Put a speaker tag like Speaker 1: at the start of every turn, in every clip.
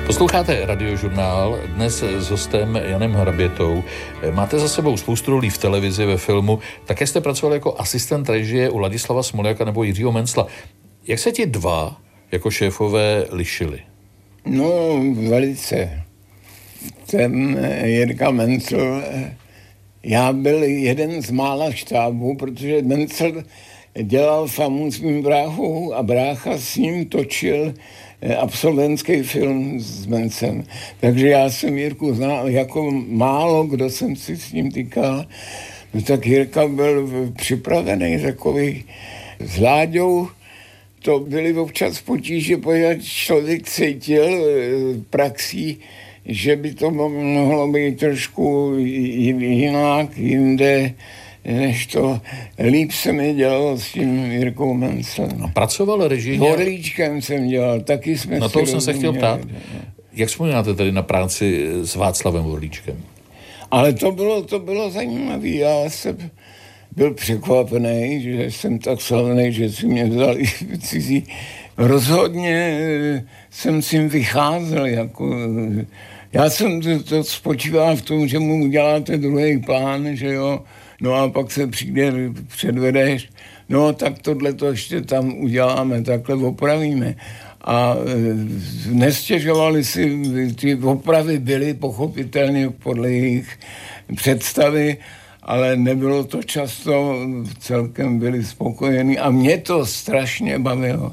Speaker 1: Posloucháte Radiožurnál, dnes s hostem Janem Hrabětou. Máte za sebou spoustu rolí v televizi, ve filmu. Také jste pracoval jako asistent režie u Ladislava Smoljaka nebo Jiřího Mencla. Jak se ti dva jako šéfové lišili?
Speaker 2: No, velice. Ten Jirka Mencl, já byl jeden z mála štábů, protože Mencl dělal famu s mým bráchou a brácha s ním točil absolventský film s Mencem. Takže já jsem Jirku znal, jako málo kdo jsem si s ním týkal. No tak Jirka byl připravený takový s Láďou. To byly občas potíže, protože člověk cítil praxí, že by to mohlo být trošku jinak, jinde, než to. Líp se mi dělalo s tím Jirkou Menclem.
Speaker 1: A pracoval režijně?
Speaker 2: Orlíčkem jsem dělal, taky jsme
Speaker 1: na to jsem se chtěl ptát. Jak vzpomínáte tedy na práci s Václavem Orlíčkem?
Speaker 2: Ale to bylo zajímavé. Já jsem byl překvapený, že jsem tak slavný, že si mě vzali cizí. Rozhodně jsem s ním vycházel. Já jsem to spočíval v tom, že mu uděláte druhý plán, že jo. No a pak se přijde, předvedeš, no tak tohleto ještě tam uděláme, takhle opravíme. A nestěžovali si, ty opravy byly pochopitelně podle jejich představy, ale nebylo to často, celkem byli spokojení a mě to strašně bavilo.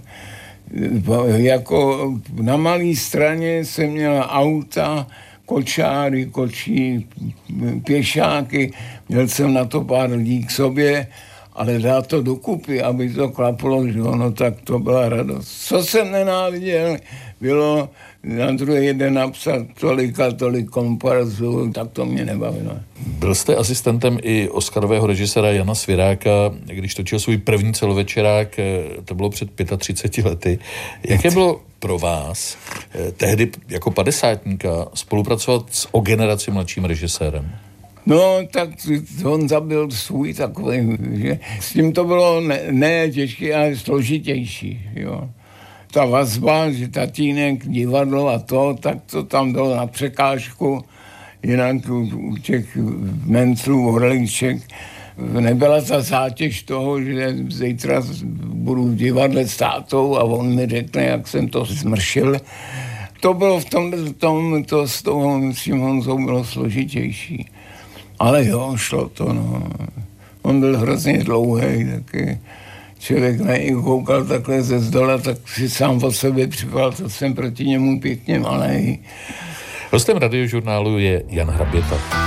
Speaker 2: Jako na malé straně jsem měla auta, kočáry, kočí, pěšáky, měl jsem na to pár lidí k sobě, ale dát to dokupy, aby to klaplo, že ono, tak to byla radost. Co jsem nenáviděl, bylo na druhý den napsat tolik a tolik komparzů, tak to mě nebavilo.
Speaker 1: Byl jste asistentem i oscarového režiséra Jana Sviráka, když točil svůj první celovečerák, to bylo před 35 lety. Jaké bylo pro vás tehdy jako padesátníka spolupracovat s o generaci mladším režisérem?
Speaker 2: No, tak on zabil svůj takový, že s tím to bylo ne těžké, ale složitější, jo. Ta vazba, že tatínek, divadlo a to, tak to tam bylo na překážku, jinak u těch Menclů, Orlíček, nebyla ta zátěž toho, že zítra budu v divadle s tátou a on mi řekne, jak jsem to zmršil. To bylo v tom to s tím Honzou bylo složitější. Ale jo, šlo to, no. On byl hrozně dlouhý, taky člověk na něj koukal takhle ze zdola, tak si sám od sebe připadal, to jsem proti němu pěkně malej.
Speaker 1: Hostem Radiožurnálu je Jan Hraběta.